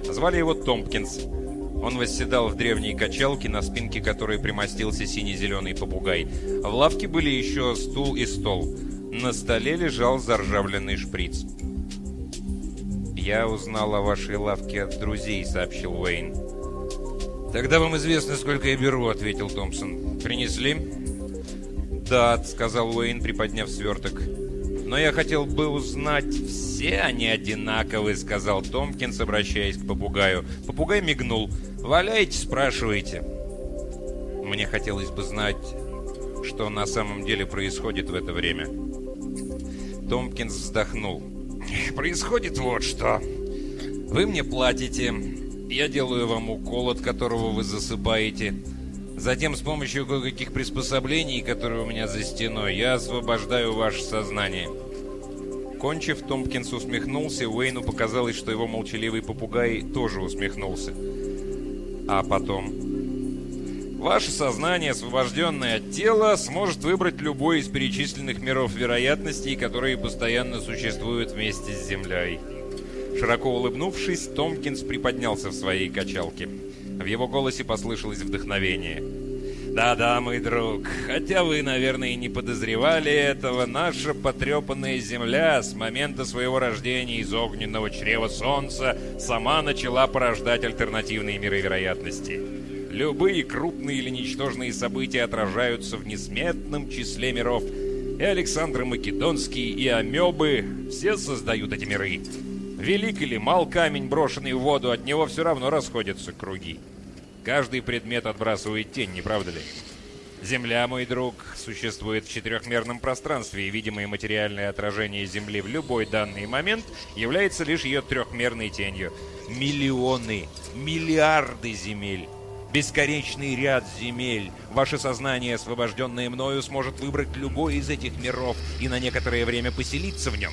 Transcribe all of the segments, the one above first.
Звали его Томпкинс. Он восседал в древней качалке, на спинке которой примостился сине-зеленый попугай. В лавке были еще стул и стол. На столе лежал заржавленный шприц. «Я узнал о вашей лавке от друзей», — сообщил Уэйн. «Тогда вам известно, сколько я беру», — ответил Томпсон. «Принесли?» «Да», — сказал Уэйн, приподняв сверток. «Но я хотел бы узнать, все они одинаковые», — сказал Томпкинс, обращаясь к попугаю. Попугай мигнул. «Валяйте, спрашивайте». Мне хотелось бы знать, что на самом деле происходит в это время. Томпкинс вздохнул. «Происходит вот что. Вы мне платите, я делаю вам укол, от которого вы засыпаете. Затем с помощью кое-каких приспособлений, которые у меня за стеной, я освобождаю ваше сознание». Кончив, Томпкинс усмехнулся, Уэйну показалось, что его молчаливый попугай тоже усмехнулся. А потом... «Ваше сознание, освобожденное от тела, сможет выбрать любой из перечисленных миров вероятностей, которые постоянно существуют вместе с Землей». Широко улыбнувшись, Томпкинс приподнялся в своей качалке. В его голосе послышалось вдохновение. «Да-да, мой друг, хотя вы, наверное, и не подозревали этого, наша потрепанная Земля с момента своего рождения из огненного чрева Солнца сама начала порождать альтернативные миры вероятности. Любые крупные или ничтожные события отражаются в несметном числе миров. И Александр Македонский, и амебы — все создают эти миры. Велик или мал камень, брошенный в воду, от него все равно расходятся круги. Каждый предмет отбрасывает тень, не правда ли? Земля, мой друг, существует в четырехмерном пространстве, и видимое материальное отражение Земли в любой данный момент является лишь ее трехмерной тенью. Миллионы, миллиарды земель, бесконечный ряд земель. Ваше сознание, освобожденное мною, сможет выбрать любой из этих миров и на некоторое время поселиться в нем».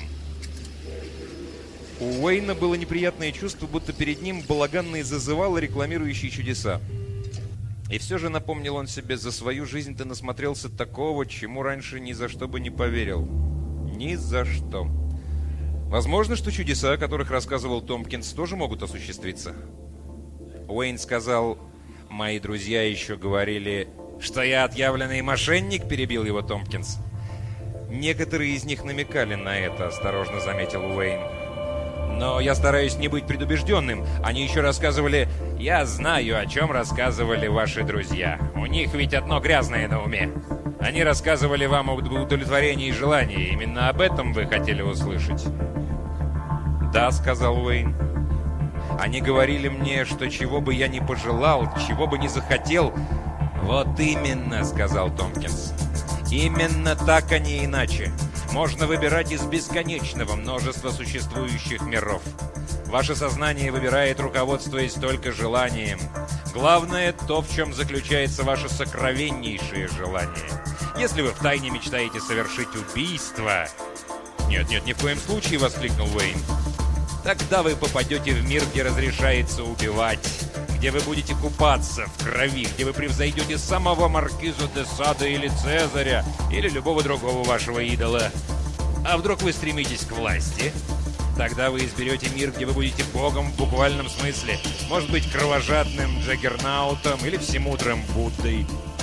У Уэйна было неприятное чувство, будто перед ним балаганный зазывал, рекламирующий чудеса. И все же, напомнил он себе, за свою жизнь ты насмотрелся такого, чему раньше ни за что бы не поверил. Ни за что. Возможно, что чудеса, о которых рассказывал Томпкинс, тоже могут осуществиться. Уэйн сказал: «Мои друзья еще говорили, что я отъявленный мошенник», — перебил его Томпкинс. «Некоторые из них намекали на это», — осторожно заметил Уэйн. «Но я стараюсь не быть предубежденным. Они еще рассказывали...» «Я знаю, о чем рассказывали ваши друзья. У них ведь одно грязное на уме. Они рассказывали вам об удовлетворении желаний. Именно об этом вы хотели услышать». «Да», — сказал Уэйн. «Они говорили мне, что чего бы я ни пожелал, чего бы ни захотел...» «Вот именно», — сказал Томпкинс. «Именно так, а не иначе. Можно выбирать из бесконечного множества существующих миров. Ваше сознание выбирает, руководствуясь только желанием. Главное то, в чем заключается ваше сокровеннейшее желание. Если вы втайне мечтаете совершить убийство...» «Нет, ни в коем случае», — воскликнул Уэйн. «Тогда вы попадете в мир, где разрешается убивать, где вы будете купаться в крови, где вы превзойдете самого маркиза де Сада или Цезаря, или любого другого вашего идола. А вдруг вы стремитесь к власти? Тогда вы изберете мир, где вы будете богом в буквальном смысле, может быть, кровожадным Джаггернаутом или всемудрым Буддой».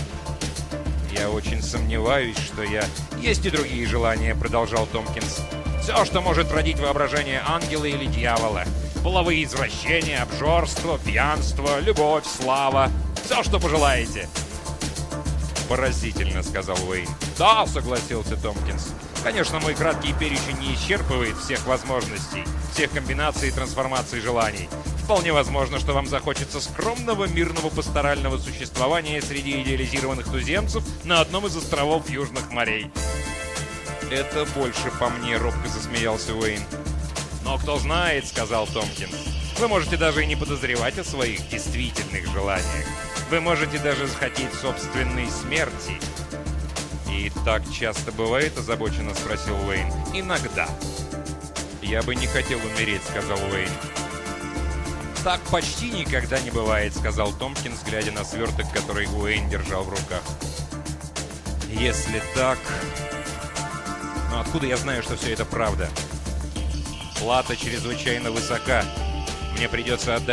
«Я очень сомневаюсь, что я...» «Есть и другие желания», — продолжал Томпкинс. «Все, что может родить воображение ангела или дьявола. Половые извращения, обжорство, пьянство, любовь, слава. Все, что пожелаете». «Поразительно», — сказал Уэйн. «Да», — согласился Томпкинс. «Конечно, мой краткий перечень не исчерпывает всех возможностей, всех комбинаций и трансформаций желаний. Вполне возможно, что вам захочется скромного, мирного пасторального существования среди идеализированных туземцев на одном из островов Южных морей». «Это больше по мне», — робко засмеялся Уэйн. «Но кто знает», — сказал Томпкинс. «Вы можете даже и не подозревать о своих действительных желаниях. Вы можете даже захотеть собственной смерти». «И так часто бывает?» — озабоченно спросил Уэйн. «Иногда». «Я бы не хотел умереть», — сказал Уэйн. «Так почти никогда не бывает», — сказал Томпкинс, глядя на сверток, который Уэйн держал в руках. «Если так... Но откуда я знаю, что все это правда? Плата чрезвычайно высока. Мне придется отдать